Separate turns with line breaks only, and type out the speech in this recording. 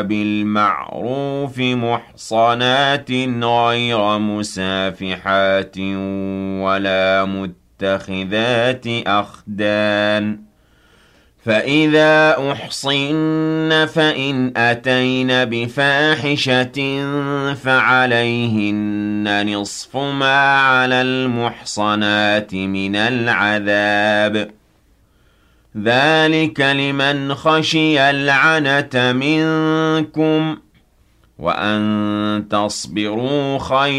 بِالْمَعْرُوفِ مُحْصَنَاتٍ غَيْرَ مُسَافِحَاتٍ وَلَا مُتَّخِذَاتِ أَخْدَانٍ ۚ فَإِذَا أُحْصِنَّ فَإِنْ أَتَيْنَ بِفَاحِشَةٍ فَعَلَيْهِنَّ نِصْفُ مَا عَلَى الْمُحْصَنَاتِ مِنَ الْعَذَابِ ۚ ذَلِكَ لِمَنْ خَشِيَ الْعَنَتَ مِنكُمْ ۚ وَأَن تَصْبِرُوا خَيْرٌ